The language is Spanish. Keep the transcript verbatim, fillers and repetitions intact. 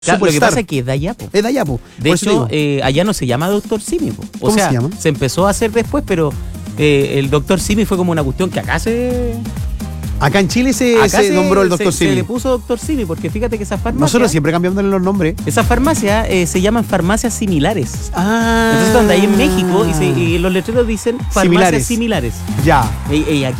Claro, lo que pasa es que es de allá, po. Es de allá, po. De Por eso hecho, digo. eh, allá no se llama Doctor Simi, po. O ¿Cómo sea, se llama? se empezó a hacer después, pero eh, el Doctor Simi fue como una cuestión que acá se... Acá en Chile se, acá se nombró el doctor se, Simi. se le puso Doctor Simi, porque fíjate que esas farmacias... Nosotros siempre cambiándole los nombres. Esas farmacias eh, se llaman farmacias similares. Ah. Entonces, donde hay en México y, se- y los letreros dicen farmacias Similares. similares. Ya. Y, y aquí